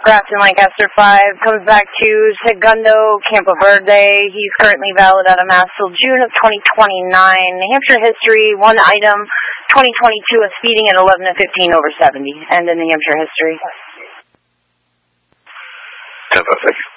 Grafton Lancaster 5 comes back to Segundo, Campo Verde. He's currently valid out of Mass till June of 2029. New Hampshire history, one item, 2022, a speeding at 11 to 15 over 70. And in New Hampshire history. 10-6.